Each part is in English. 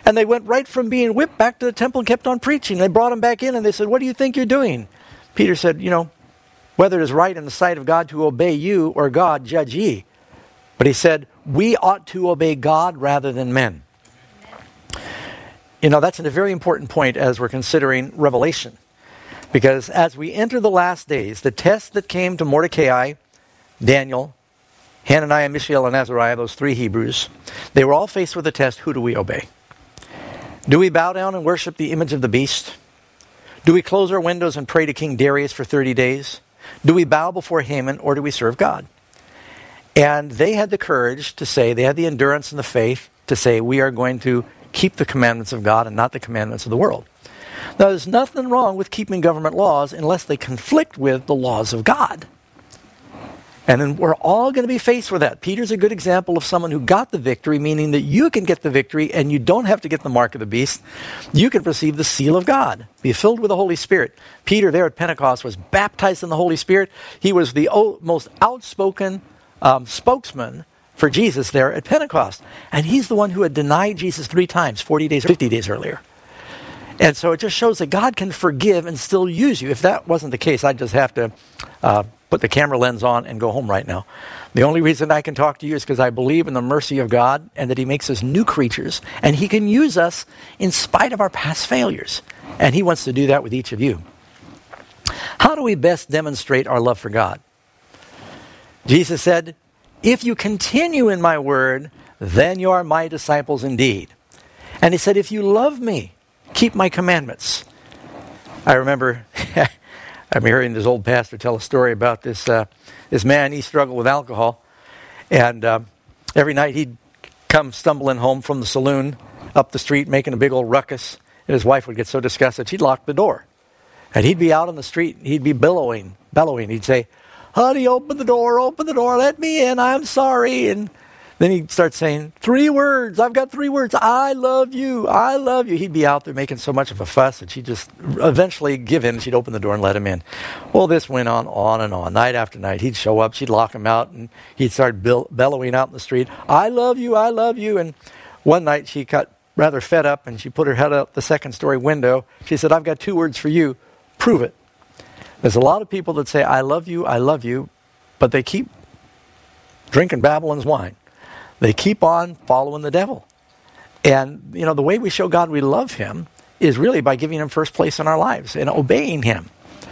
And they went right from being whipped back to the temple and kept on preaching. They brought him back in and they said, what do you think you're doing? Peter said, whether it is right in the sight of God to obey you or God, judge ye. But he said, we ought to obey God rather than men. That's a very important point as we're considering Revelation. Because as we enter the last days, the test that came to Mordecai, Daniel, Hananiah, Mishael, and Azariah, those three Hebrews, they were all faced with the test, who do we obey? Do we bow down and worship the image of the beast? Do we close our windows and pray to King Darius for 30 days? Do we bow before Haman, or do we serve God? And they had the courage to say, they had the endurance and the faith to say, we are going to keep the commandments of God and not the commandments of the world. Now, there's nothing wrong with keeping government laws unless they conflict with the laws of God. And then we're all going to be faced with that. Peter's a good example of someone who got the victory, meaning that you can get the victory and you don't have to get the mark of the beast. You can receive the seal of God, be filled with the Holy Spirit. Peter there at Pentecost was baptized in the Holy Spirit. He was the most outspoken spokesman for Jesus there at Pentecost. And he's the one who had denied Jesus 3 times, 40 days or 50 days earlier. And so it just shows that God can forgive and still use you. If that wasn't the case, I'd just have to put the camera lens on and go home right now. The only reason I can talk to you is because I believe in the mercy of God and that he makes us new creatures and he can use us in spite of our past failures. And he wants to do that with each of you. How do we best demonstrate our love for God? Jesus said, if you continue in my word, then you are my disciples indeed. And he said, if you love me, keep my commandments. I remember I'm hearing this old pastor tell a story about this man. He struggled with alcohol, and every night he'd come stumbling home from the saloon up the street making a big old ruckus, and his wife would get so disgusted she'd lock the door, and he'd be out on the street and he'd be bellowing. He'd say, honey, open the door, let me in, I'm sorry. And then he'd start saying, 3 words, I've got 3 words, I love you. He'd be out there making so much of a fuss that she'd just eventually give in and she'd open the door and let him in. Well, this went on and on, night after night. He'd show up, she'd lock him out, and he'd start bellowing out in the street, I love you. And one night she got rather fed up and she put her head out the second-story window. She said, I've got 2 words for you, prove it. There's a lot of people that say, I love you, but they keep drinking Babylon's wine. They keep on following the devil. And, the way we show God we love him is really by giving him first place in our lives and obeying him.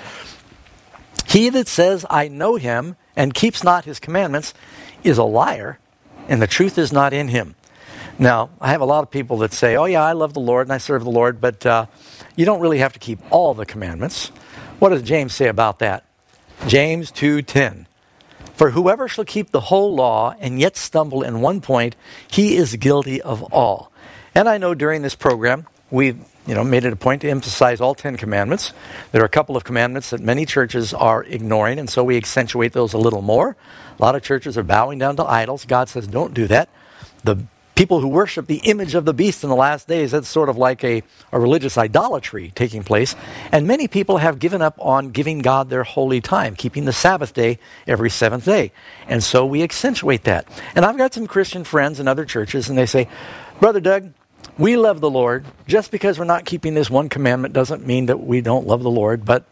He that says, I know him and keeps not his commandments is a liar, and the truth is not in him. Now, I have a lot of people that say, oh yeah, I love the Lord and I serve the Lord, but you don't really have to keep all the commandments. What does James say about that? James 2:10. For whoever shall keep the whole law and yet stumble in one point, he is guilty of all. And I know during this program, we've made it a point to emphasize all 10 commandments. There are a couple of commandments that many churches are ignoring, and so we accentuate those a little more. A lot of churches are bowing down to idols. God says, don't do that. The people who worship the image of the beast in the last days, that's sort of like a religious idolatry taking place. And many people have given up on giving God their holy time, keeping the Sabbath day every 7th day. And so we accentuate that. And I've got some Christian friends in other churches, and they say, Brother Doug, we love the Lord. Just because we're not keeping this one commandment doesn't mean that we don't love the Lord. But,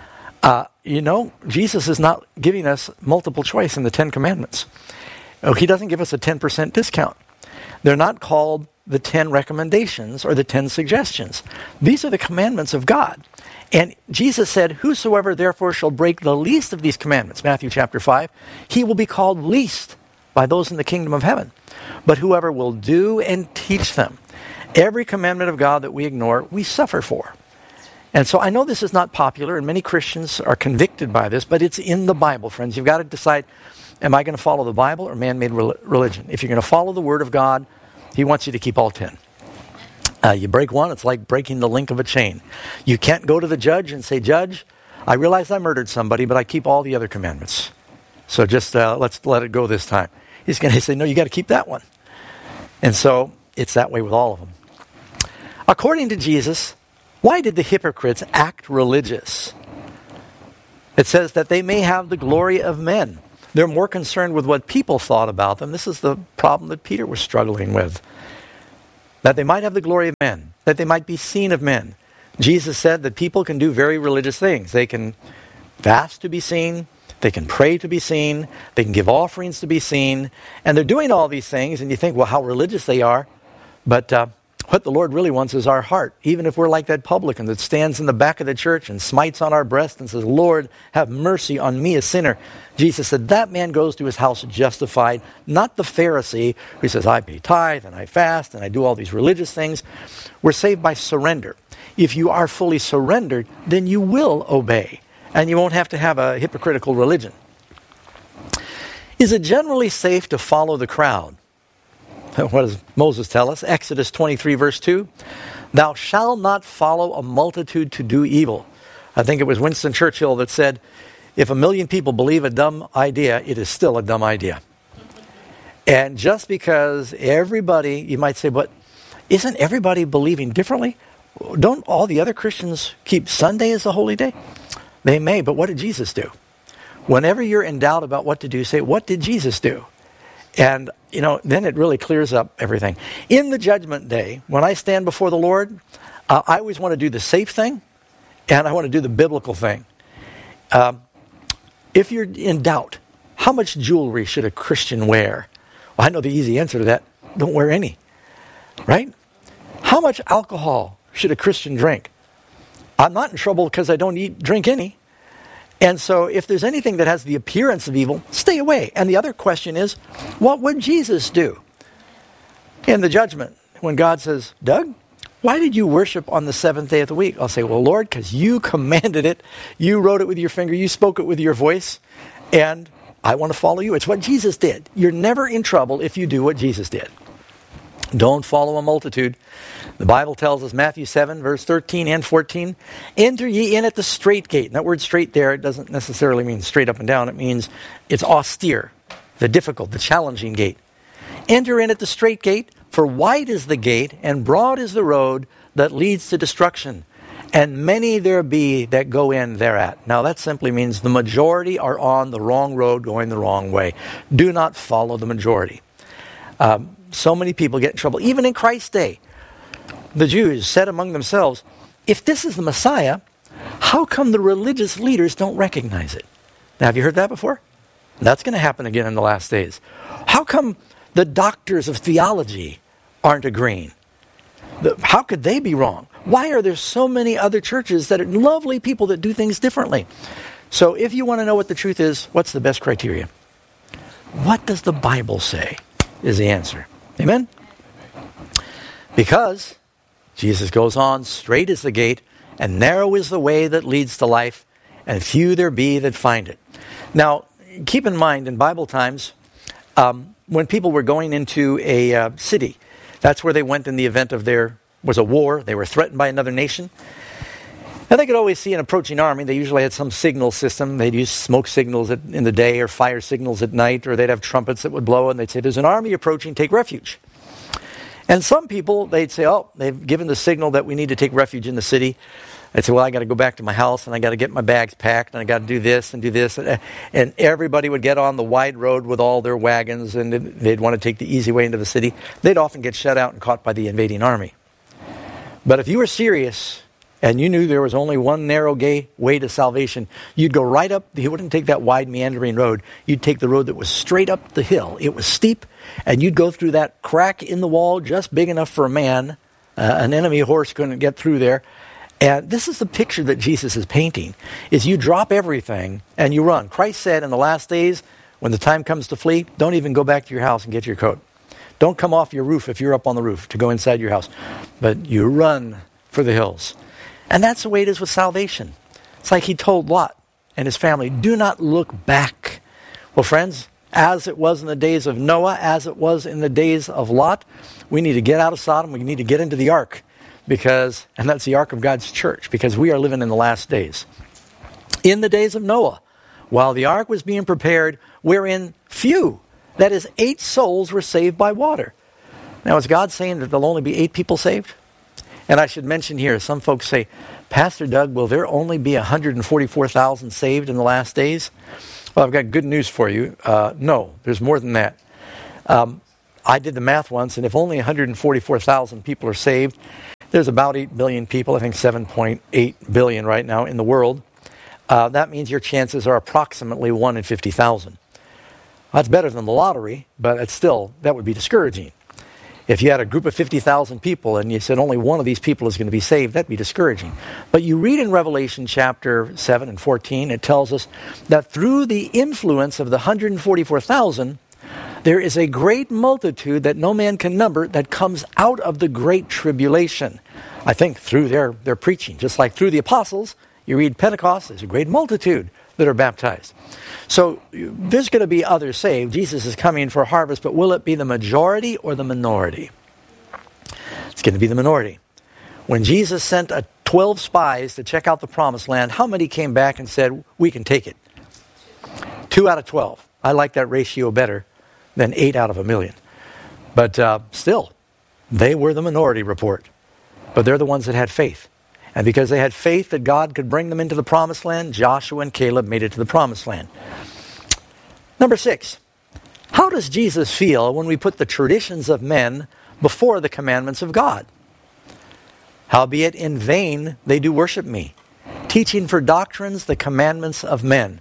Jesus is not giving us multiple choice in the 10 commandments. He doesn't give us a 10% discount. They're not called the 10 recommendations or the 10 suggestions. These are the commandments of God. And Jesus said, whosoever therefore shall break the least of these commandments, Matthew chapter 5, he will be called least by those in the kingdom of heaven. But whoever will do and teach them, every commandment of God that we ignore, we suffer for. And so I know this is not popular, and many Christians are convicted by this, but it's in the Bible, friends. You've got to decide, am I going to follow the Bible or man-made religion? If you're going to follow the Word of God, he wants you to keep all 10. You break one, it's like breaking the link of a chain. You can't go to the judge and say, Judge, I realize I murdered somebody, but I keep all the other commandments. So just let's let it go this time. He's going to say, no, you got to keep that one. And so it's that way with all of them. According to Jesus, why did the hypocrites act religious? It says that they may have the glory of men. They're more concerned with what people thought about them. This is the problem that Peter was struggling with. that they might have the glory of men, that they might be seen of men. Jesus said that people can do very religious things. They can fast to be seen. They can pray to be seen. They can give offerings to be seen. And they're doing all these things, and you think, well, how religious they are. But what the Lord really wants is our heart. Even if we're like that publican that stands in the back of the church and smites on our breast and says, Lord, have mercy on me, a sinner. Jesus said, that man goes to his house justified, not the Pharisee who says, I pay tithe and I fast and I do all these religious things. We're saved by surrender. If you are fully surrendered, then you will obey. And you won't have to have a hypocritical religion. Is it generally safe to follow the crowd? What does Moses tell us? Exodus 23 verse 2. Thou shalt not follow a multitude to do evil. I think it was Winston Churchill that said, if 1 million people believe a dumb idea, it is still a dumb idea. And just because everybody, you might say, but isn't everybody believing differently? Don't all the other Christians keep Sunday as a holy day? They may, but what did Jesus do? Whenever you're in doubt about what to do, say, what did Jesus do? And, then it really clears up everything. In the judgment day, when I stand before the Lord, I always want to do the safe thing, and I want to do the biblical thing. If you're in doubt, how much jewelry should a Christian wear? Well, I know the easy answer to that. Don't wear any. Right? How much alcohol should a Christian drink? I'm not in trouble because I don't drink any. And so if there's anything that has the appearance of evil, stay away. And the other question is, what would Jesus do in the judgment when God says, Doug, why did you worship on the seventh day of the week? I'll say, well, Lord, because you commanded it. You wrote it with your finger. You spoke it with your voice. And I want to follow you. It's what Jesus did. You're never in trouble if you do what Jesus did. Don't follow a multitude. The Bible tells us, Matthew 7, verse 13 and 14, enter ye in at the strait gate. And that word straight there, it doesn't necessarily mean straight up and down. It means it's austere, the difficult, the challenging gate. Enter in at the strait gate, for wide is the gate, and broad is the road that leads to destruction. And many there be that go in thereat. Now that simply means the majority are on the wrong road, going the wrong way. Do not follow the majority. So many people get in trouble. Even in Christ's day, the Jews said among themselves, if this is the Messiah, how come the religious leaders don't recognize it? Now, have you heard that before? That's going to happen again in the last days. How come the doctors of theology aren't agreeing? How could they be wrong? Why are there so many other churches that are lovely people that do things differently? So if you want to know what the truth is, what's the best criteria? What does the Bible say is the answer. Amen? Because Jesus goes on, straight is the gate, and narrow is the way that leads to life, and few there be that find it. Now, keep in mind, in Bible times, when people were going into a city, that's where they went in the event of there was a war, they were threatened by another nation. And they could always see an approaching army. They usually had some signal system. They'd use smoke signals in the day or fire signals at night, or they'd have trumpets that would blow, and they'd say, there's an army approaching, take refuge. And some people, they'd say, oh, they've given the signal that we need to take refuge in the city. They'd say, well, I got to go back to my house, and I got to get my bags packed, and I got to do this and do this. And everybody would get on the wide road with all their wagons, and they'd want to take the easy way into the city. They'd often get shut out and caught by the invading army. But if you were serious, and you knew there was only one narrow way to salvation, you'd go right up. You wouldn't take that wide meandering road. You'd take the road that was straight up the hill. It was steep, and you'd go through that crack in the wall just big enough for a man. An enemy horse couldn't get through there. And this is the picture that Jesus is painting, is you drop everything and you run. Christ said in the last days, when the time comes to flee, don't even go back to your house and get your coat. Don't come off your roof if you're up on the roof to go inside your house. But you run for the hills. And that's the way it is with salvation. It's like he told Lot and his family, do not look back. Well, friends, as it was in the days of Noah, as it was in the days of Lot, we need to get out of Sodom. We need to get into the ark. And that's the ark of God's church, because we are living in the last days. In the days of Noah, while the ark was being prepared, wherein few, that is 8 souls, were saved by water. Now, is God saying that there'll only be 8 people saved? And I should mention here, some folks say, Pastor Doug, will there only be 144,000 saved in the last days? Well, I've got good news for you. No, there's more than that. I did the math once, and if only 144,000 people are saved, there's about 8 billion people, I think 7.8 billion right now in the world. That means your chances are approximately 1 in 50,000. That's better than the lottery, but it's still, that would be discouraging. If you had a group of 50,000 people and you said only one of these people is going to be saved, that'd be discouraging. But you read in Revelation chapter 7 and 14, it tells us that through the influence of the 144,000, there is a great multitude that no man can number that comes out of the great tribulation. I think through their preaching, just like through the apostles, you read Pentecost, there's a great multitude that are baptized. So there's going to be others saved. Jesus is coming for a harvest, but will it be the majority or the minority? It's going to be the minority. When Jesus sent 12 spies to check out the promised land, how many came back and said, we can take it? 2 out of 12. I like that ratio better than 8 out of 1,000,000. But still, they were the minority report. But they're the ones that had faith. And because they had faith that God could bring them into the promised land, Joshua and Caleb made it to the promised land. Number 6, how does Jesus feel when we put the traditions of men before the commandments of God? Howbeit in vain they do worship me, teaching for doctrines the commandments of men.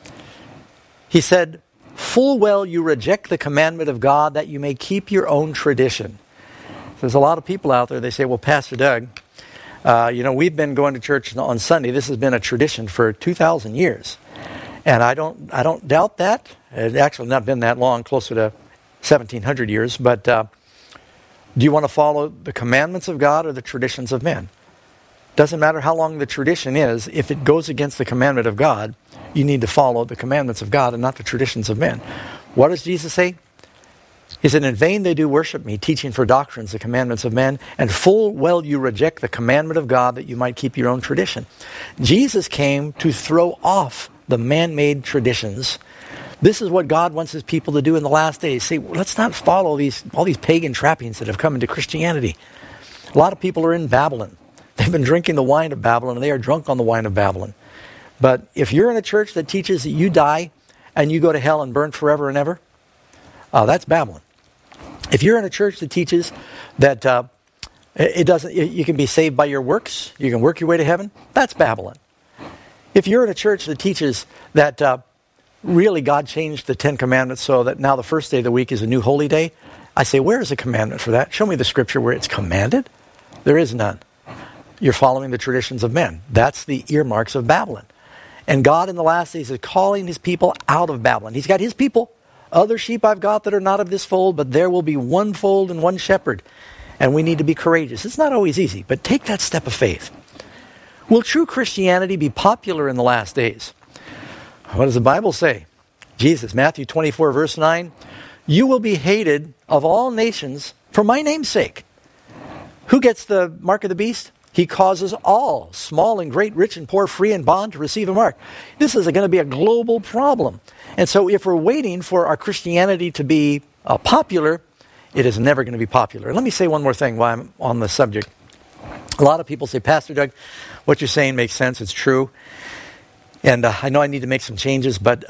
He said, full well you reject the commandment of God that you may keep your own tradition. There's a lot of people out there, they say, well, Pastor Doug, we've been going to church on Sunday. This has been a tradition for 2,000 years. And I don't doubt that. It's actually not been that long, closer to 1,700 years. But do you want to follow the commandments of God or the traditions of men? Doesn't matter how long the tradition is. If it goes against the commandment of God, you need to follow the commandments of God and not the traditions of men. What does Jesus say? He said, in vain they do worship me, teaching for doctrines the commandments of men, and full well you reject the commandment of God that you might keep your own tradition. Jesus came to throw off the man-made traditions. This is what God wants his people to do in the last days. Say, let's not follow all these pagan trappings that have come into Christianity. A lot of people are in Babylon. They've been drinking the wine of Babylon, and they are drunk on the wine of Babylon. But if you're in a church that teaches that you die and you go to hell and burn forever and ever, that's Babylon. If you're in a church that teaches that you can be saved by your works, you can work your way to heaven, that's Babylon. If you're in a church that teaches that really God changed the 10 commandments so that now the first day of the week is a new holy day, I say, where is a commandment for that? Show me the scripture where it's commanded. There is none. You're following the traditions of men. That's the earmarks of Babylon. And God in the last days is calling his people out of Babylon. He's got his people. Other sheep I've got that are not of this fold, but there will be one fold and one shepherd. And we need to be courageous. It's not always easy, but take that step of faith. Will true Christianity be popular in the last days? What does the Bible say? Jesus, Matthew 24, verse 9, you will be hated of all nations for my name's sake. Who gets the mark of the beast? He causes all, small and great, rich and poor, free and bond, to receive a mark. This is going to be a global problem. And so if we're waiting for our Christianity to be popular, it is never going to be popular. Let me say one more thing while I'm on the subject. A lot of people say, Pastor Doug, what you're saying makes sense. It's true. And I know I need to make some changes, but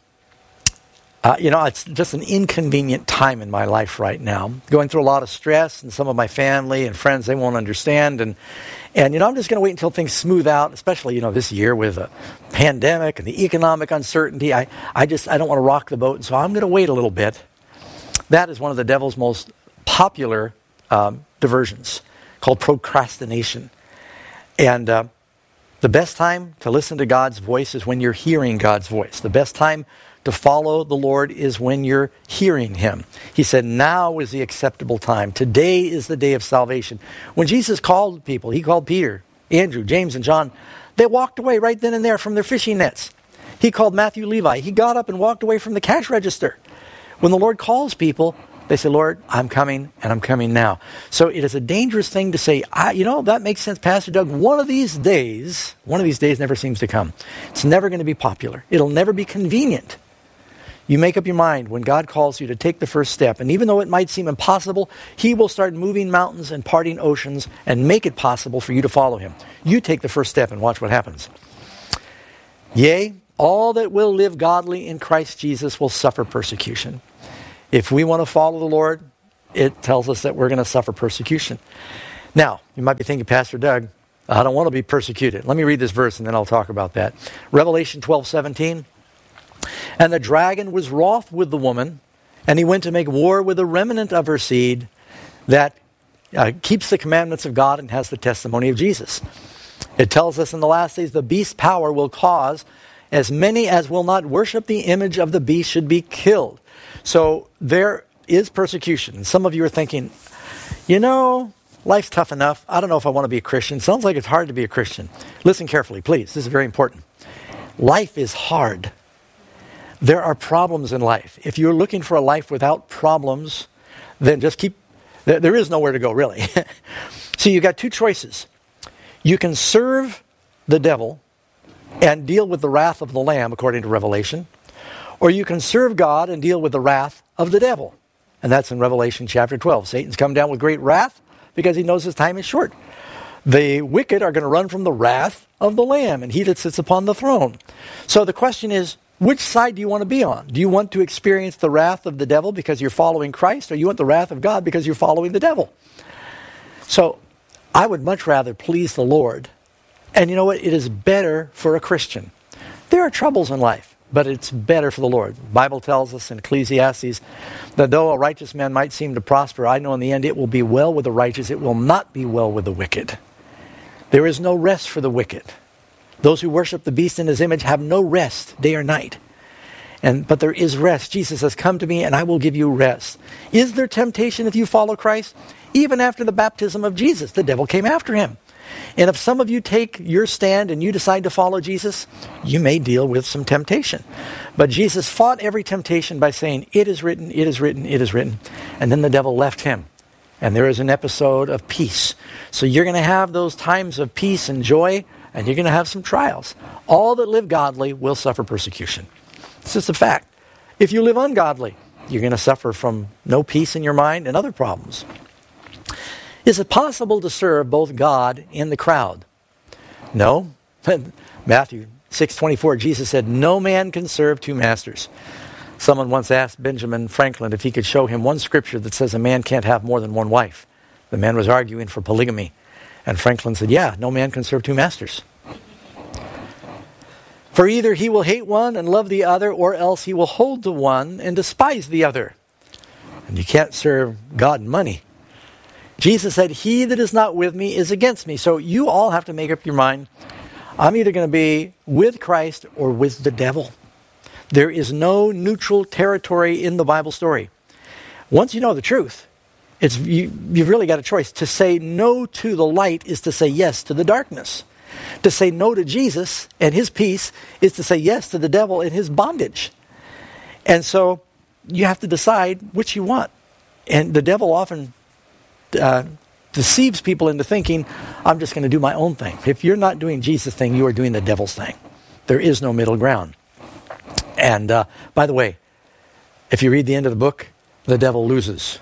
it's just an inconvenient time in my life right now. Going through a lot of stress, and some of my family and friends, they won't understand. And I'm just going to wait until things smooth out, especially, this year with a pandemic and the economic uncertainty. I don't want to rock the boat, and so I'm going to wait a little bit. That is one of the devil's most popular diversions, called procrastination. And the best time to listen to God's voice is when you're hearing God's voice. The best time to follow the Lord is when you're hearing him. He said, now is the acceptable time. Today is the day of salvation. When Jesus called people, he called Peter, Andrew, James, and John. They walked away right then and there from their fishing nets. He called Matthew, Levi. He got up and walked away from the cash register. When the Lord calls people, they say, Lord, I'm coming, and I'm coming now. So it is a dangerous thing to say, that makes sense, Pastor Doug. One of these days never seems to come. It's never going to be popular. It'll never be convenient. You make up your mind when God calls you to take the first step. And even though it might seem impossible, he will start moving mountains and parting oceans and make it possible for you to follow him. You take the first step and watch what happens. Yea, all that will live godly in Christ Jesus will suffer persecution. If we want to follow the Lord, it tells us that we're going to suffer persecution. Now, you might be thinking, Pastor Doug, I don't want to be persecuted. Let me read this verse and then I'll talk about that. Revelation 12:17. And the dragon was wroth with the woman, and he went to make war with the remnant of her seed that keeps the commandments of God and has the testimony of Jesus. It tells us in the last days the beast's power will cause as many as will not worship the image of the beast should be killed. So there is persecution. And some of you are thinking, life's tough enough. I don't know if I want to be a Christian. Sounds like it's hard to be a Christian. Listen carefully, please. This is very important. Life is hard. There are problems in life. If you're looking for a life without problems, then just there is nowhere to go, really. So you've got two choices. You can serve the devil and deal with the wrath of the Lamb, according to Revelation, or you can serve God and deal with the wrath of the devil. And that's in Revelation chapter 12. Satan's come down with great wrath because he knows his time is short. The wicked are going to run from the wrath of the Lamb and he that sits upon the throne. So the question is, which side do you want to be on? Do you want to experience the wrath of the devil because you're following Christ, or you want the wrath of God because you're following the devil? So I would much rather please the Lord. And you know what? It is better for a Christian. There are troubles in life, but it's better for the Lord. The Bible tells us in Ecclesiastes that though a righteous man might seem to prosper, I know in the end it will be well with the righteous. It will not be well with the wicked. There is no rest for the wicked. Those who worship the beast in his image have no rest day or night. But there is rest. Jesus says, come to me and I will give you rest. Is there temptation if you follow Christ? Even after the baptism of Jesus, the devil came after him. And if some of you take your stand and you decide to follow Jesus, you may deal with some temptation. But Jesus fought every temptation by saying, it is written, it is written, it is written. And then the devil left him. And there is an episode of peace. So you're going to have those times of peace and joy, and you're going to have some trials. All that live godly will suffer persecution. It's just a fact. If you live ungodly, you're going to suffer from no peace in your mind and other problems. Is it possible to serve both God and the crowd? No. Matthew 6:24, Jesus said, no man can serve two masters. Someone once asked Benjamin Franklin if he could show him one scripture that says a man can't have more than one wife. The man was arguing for polygamy. And Franklin said, yeah, no man can serve two masters. For either he will hate one and love the other, or else he will hold to one and despise the other. And you can't serve God and money. Jesus said, he that is not with me is against me. So you all have to make up your mind. I'm either going to be with Christ or with the devil. There is no neutral territory in the Bible story. Once you know the truth, you've really got a choice. To say no to the light is to say yes to the darkness. To say no to Jesus and his peace is to say yes to the devil and his bondage. And so you have to decide which you want. And the devil often deceives people into thinking, I'm just going to do my own thing. If you're not doing Jesus' thing, you are doing the devil's thing. There is no middle ground. And by the way, if you read the end of the book, the devil loses.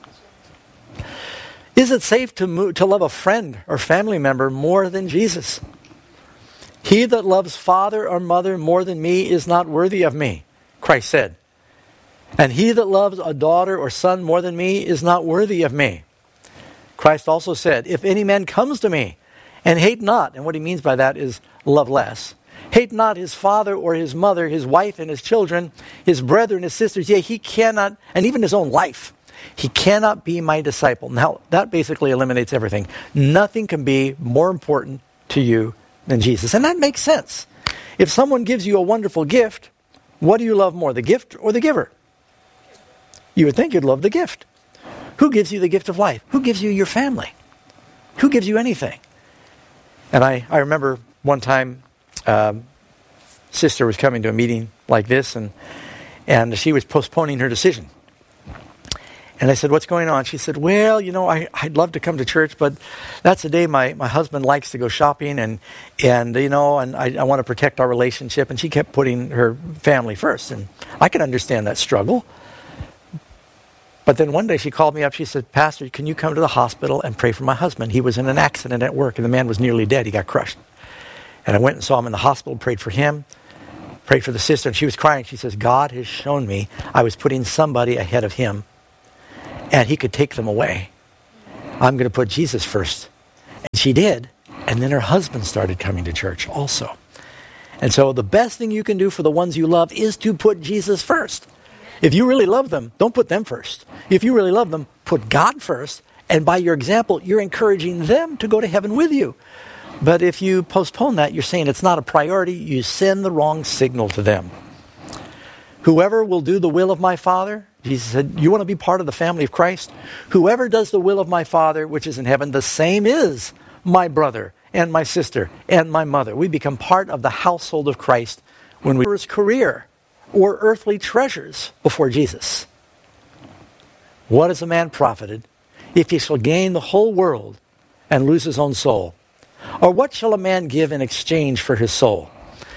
Is it safe to love a friend or family member more than Jesus? He that loves father or mother more than me is not worthy of me, Christ said. And he that loves a daughter or son more than me is not worthy of me. Christ also said, if any man comes to me and hate not, and what he means by that is love less, hate not his father or his mother, his wife and his children, his brethren, his sisters, yea, he cannot, and even his own life, he cannot be my disciple. Now, that basically eliminates everything. Nothing can be more important to you than Jesus. And that makes sense. If someone gives you a wonderful gift, what do you love more, the gift or the giver? You would think you'd love the gift. Who gives you the gift of life? Who gives you your family? Who gives you anything? And I remember one time, sister was coming to a meeting like this, and she was postponing her decision. And I said, what's going on? She said, well, I'd love to come to church, but that's the day my husband likes to go shopping, and I want to protect our relationship. And she kept putting her family first. And I can understand that struggle. But then one day she called me up. She said, Pastor, can you come to the hospital and pray for my husband? He was in an accident at work, and the man was nearly dead. He got crushed. And I went and saw him in the hospital, prayed for him, prayed for the sister. And she was crying. She says, God has shown me I was putting somebody ahead of him. and he could take them away. I'm going to put Jesus first. And she did. And then her husband started coming to church also. And so the best thing you can do for the ones you love is to put Jesus first. If you really love them, don't put them first. If you really love them, put God first. And by your example, you're encouraging them to go to heaven with you. But if you postpone that, you're saying it's not a priority. You send the wrong signal to them. Whoever will do the will of my Father, Jesus said, you want to be part of the family of Christ? Whoever does the will of my Father, which is in heaven, the same is my brother and my sister and my mother. We become part of the household of Christ when we his career or earthly treasures before Jesus. What is a man profited if he shall gain the whole world and lose his own soul? Or what shall a man give in exchange for his soul?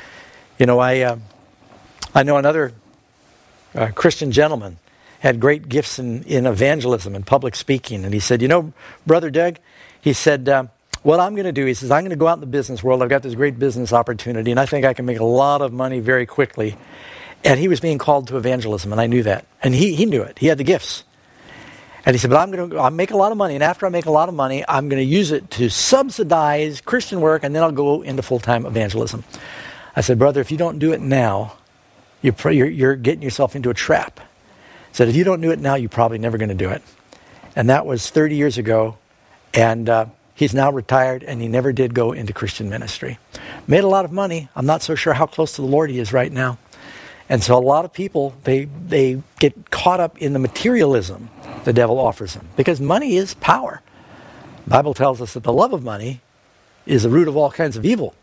You know, I know another Christian gentleman had great gifts in evangelism and public speaking. And he said, you know, Brother Doug, he said, what I'm going to do, he says, I'm going to go out in the business world. I've got this great business opportunity, and I think I can make a lot of money very quickly. And he was being called to evangelism, and I knew that. And he knew it. He had the gifts. And he said, but I'll make a lot of money, and after I make a lot of money, I'm going to use it to subsidize Christian work, and then I'll go into full-time evangelism. I said, brother, if you don't do it now, you're getting yourself into a trap. He said, if you don't do it now, you're probably never going to do it. And that was 30 years ago, and he's now retired, and he never did go into Christian ministry. Made a lot of money. I'm not so sure how close to the Lord he is right now. And so a lot of people, they get caught up in the materialism the devil offers them, because money is power. The Bible tells us that the love of money is the root of all kinds of evil.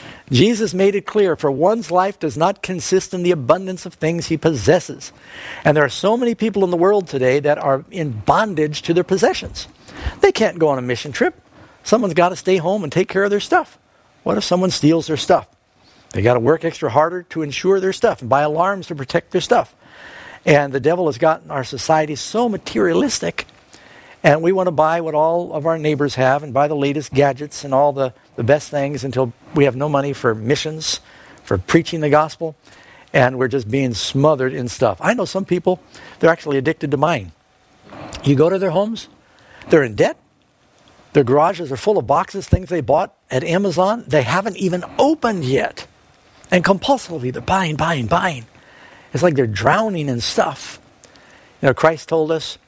Jesus made it clear, for one's life does not consist in the abundance of things he possesses. And there are so many people in the world today that are in bondage to their possessions. They can't go on a mission trip. Someone's got to stay home and take care of their stuff. What if someone steals their stuff? They got to work extra harder to insure their stuff and buy alarms to protect their stuff. And the devil has gotten our society so materialistic, and we want to buy what all of our neighbors have and buy the latest gadgets and all the best things until we have no money for missions, for preaching the gospel, and we're just being smothered in stuff. I know some people, they're actually addicted to buying. You go to their homes, they're in debt. Their garages are full of boxes, things they bought at Amazon, they haven't even opened yet. And compulsively, they're buying. It's like they're drowning in stuff. You know, Christ told us,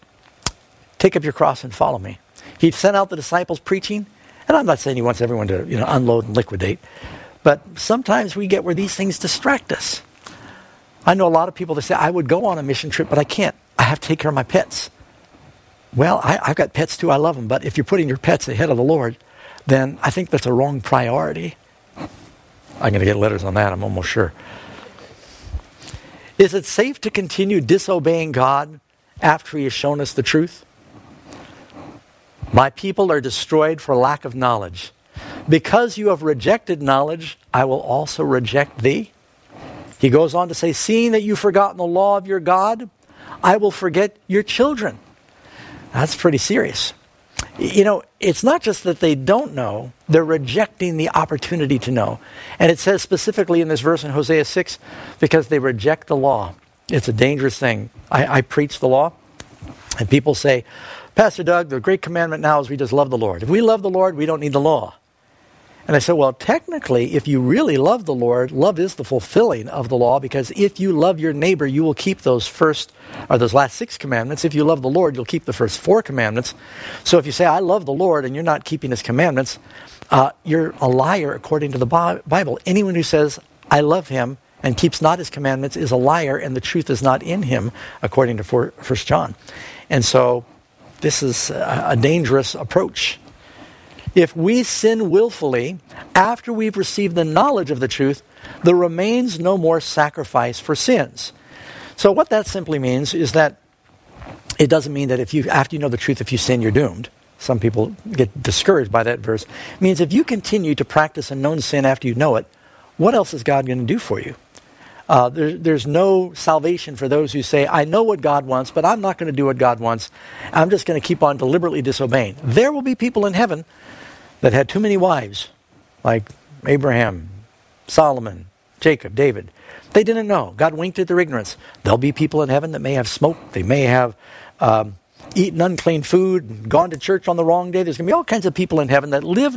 take up your cross and follow me. He sent out the disciples preaching, and I'm not saying he wants everyone to, unload and liquidate, but sometimes we get where these things distract us. I know a lot of people that say, I would go on a mission trip, but I can't. I have to take care of my pets. Well, I've got pets too. I love them. But if you're putting your pets ahead of the Lord, then I think that's a wrong priority. I'm going to get letters on that, I'm almost sure. Is it safe to continue disobeying God after he has shown us the truth? My people are destroyed for lack of knowledge. Because you have rejected knowledge, I will also reject thee. He goes on to say, seeing that you've forgotten the law of your God, I will forget your children. That's pretty serious. It's not just that they don't know, they're rejecting the opportunity to know. And it says specifically in this verse in Hosea 6, because they reject the law. It's a dangerous thing. I preach the law, and people say, Pastor Doug, the great commandment now is we just love the Lord. If we love the Lord, we don't need the law. And I said, well, technically, if you really love the Lord, love is the fulfilling of the law, because if you love your neighbor, you will keep those last 6 commandments. If you love the Lord, you'll keep the first 4 commandments. So if you say, I love the Lord, and you're not keeping his commandments, you're a liar according to the Bible. Anyone who says, I love him, and keeps not his commandments is a liar, and the truth is not in him, according to 1 John. And so this is a dangerous approach. If we sin willfully after we've received the knowledge of the truth, there remains no more sacrifice for sins. So what that simply means is that it doesn't mean that after you know the truth, if you sin, you're doomed. Some people get discouraged by that verse. It means if you continue to practice a known sin after you know it, what else is God going to do for you? There's no salvation for those who say, I know what God wants, but I'm not going to do what God wants. I'm just going to keep on deliberately disobeying. There will be people in heaven that had too many wives, like Abraham, Solomon, Jacob, David. They didn't know. God winked at their ignorance. There'll be people in heaven that may have smoke. They may have eaten unclean food, gone to church on the wrong day. There's going to be all kinds of people in heaven that lived